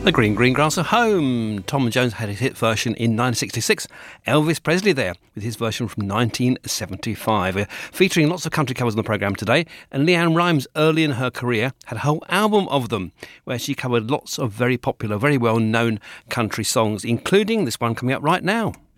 The Green Green Grass of Home. Tom Jones had his hit version in 1966. Elvis Presley there with his version from 1975. We're featuring lots of country covers on the programme today, and Leanne Rimes early in her career had a whole album of them where she covered lots of very popular, very well-known country songs, including this one coming up right now.